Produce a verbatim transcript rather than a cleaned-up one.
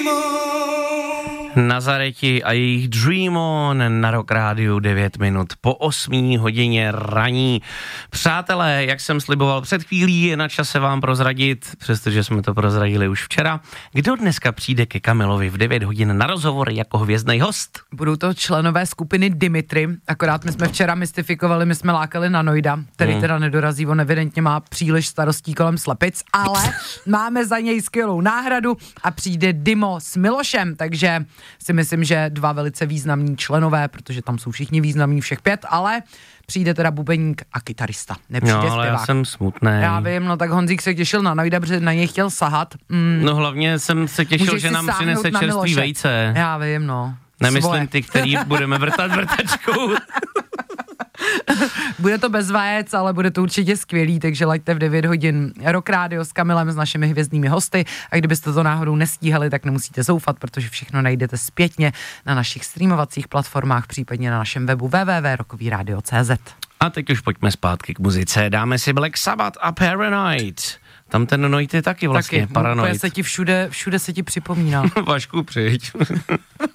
Nazareti a jejich Dream On na Rock Rádiu devět minut po osmé hodině raní. Přátelé, jak jsem sliboval před chvílí, je na čase vám prozradit, přestože jsme to prozradili už včera, kdo dneska přijde ke Kamilovi v devět hodin na rozhovor jako hvězdný host. Budou to členové skupiny Dimitri, akorát my jsme včera mystifikovali, my jsme lákali na Noida, který hmm. teda nedorazí, on evidentně má příliš starostí kolem slepic, ale máme za něj skvělou náhradu a přijde Dimo s Milošem, takže si myslím, že dva velice významní členové, protože tam jsou všichni významní, všech pět, ale přijde teda bubeník a kytarista, nepřijde no, ale zpěvák. Já jsem smutný. Já vím, no tak Honzík se těšil na Noida, protože na něj chtěl sahat. Mm. No hlavně jsem se těšil, Můžeš že nám přinese čerstvý vejce. Já vím, no. Nemyslím Svoje. ty, který budeme vrtat vrtačkou. Bude to bez vajec, ale bude to určitě skvělý, takže laďte v devět hodin Rock Rádio s Kamilem, s našimi hvězdnými hosty a kdybyste to náhodou nestíhali, tak nemusíte zoufat, protože všechno najdete zpětně na našich streamovacích platformách, případně na našem webu w w w tečka rockový radio tečka c z. A teď už pojďme zpátky k muzice, dáme si Black Sabbath a Paranoid. Tam ten Noid je taky vlastně taky, paranoid. Se ti všude, všude se ti připomíná. Vašku, přijď.